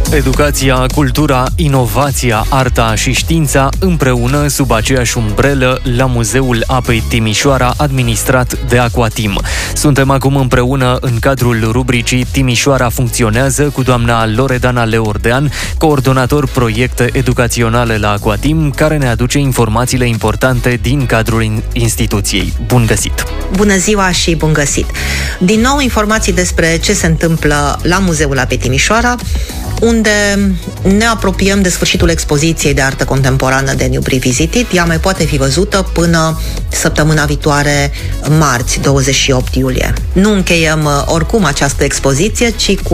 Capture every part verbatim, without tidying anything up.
Educația, cultura, inovația, arta și știința împreună sub aceeași umbrelă la Muzeul Apei Timișoara, administrat de Aquatim. Suntem acum împreună în cadrul rubricii Timișoara funcționează cu doamna Loredana Leordean, coordonator proiecte educaționale la Aquatim, care ne aduce informațiile importante din cadrul instituției. Bun găsit! Bună ziua și bun găsit! Din nou informații despre ce se întâmplă la Muzeul Apei Timișoara, unde ne apropiem de sfârșitul expoziției de artă contemporană de New Revisited. Ea mai poate fi văzută până săptămâna viitoare, marți, douăzeci și opt iulie. Nu încheiem oricum această expoziție, ci cu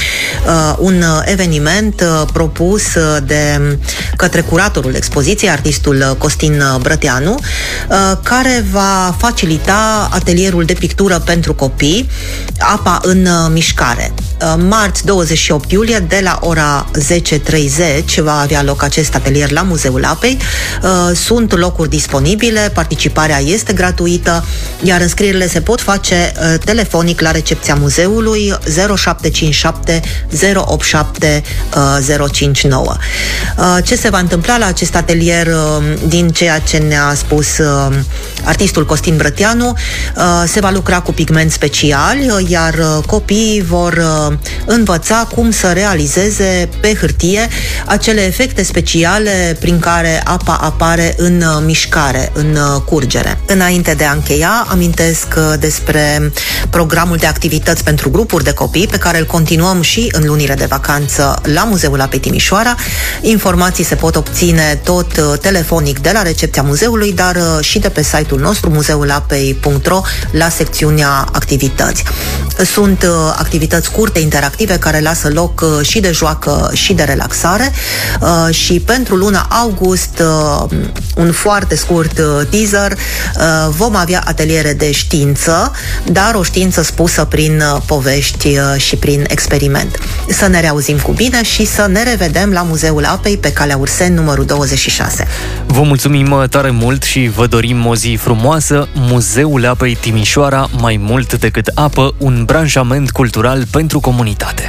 uh, un eveniment uh, propus de către curatorul expoziției, artistul Costin Brăteanu, uh, care va facilita atelierul de pictură pentru copii, Apa în mișcare. Uh, marți, douăzeci și opt iulie, de la ora zece treizeci va avea loc acest atelier la Muzeul Apei. Sunt locuri disponibile, participarea este gratuită, iar înscrierile se pot face telefonic la recepția muzeului zero șapte cinci șapte zero opt șapte zero cinci nouă. Ce se va întâmpla la acest atelier, din ceea ce ne-a spus artistul Costin Brăteanu? Se va lucra cu pigmenti speciali, iar copiii vor învăța cum să realizeze pe hârtie acele efecte speciale prin care apa apare în mișcare, în curgere. Înainte de a încheia, amintesc despre programul de activități pentru grupuri de copii, pe care îl continuăm și în lunile de vacanță la Muzeul Apei Timișoara. Informații se pot obține tot telefonic de la recepția muzeului, dar și de pe site-ul nostru muzeulapei punct ro la secțiunea activități. Sunt activități curte, interactive, care lasă loc și de joacă și de relaxare uh, și pentru luna august, uh, un foarte scurt uh, teaser, uh, vom avea ateliere de știință, dar o știință spusă prin uh, povești uh, și prin experiment. Să ne reauzim cu bine și să ne revedem la Muzeul Apei pe Calea Urseni, numărul douăzeci și șase. Vă mulțumim tare mult și vă dorim o zi frumoasă. Muzeul Apei Timișoara, mai mult decât apă, un branșament cultural pentru comunitate.